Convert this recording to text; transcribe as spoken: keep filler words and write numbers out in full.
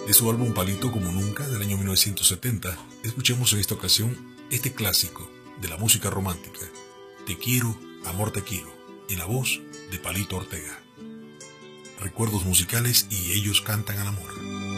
De su álbum Palito como Nunca del año mil novecientos setenta, escuchemos en esta ocasión este clásico de la música romántica, Te quiero, amor te quiero, en la voz de Palito Ortega. Recuerdos musicales y ellos cantan al amor.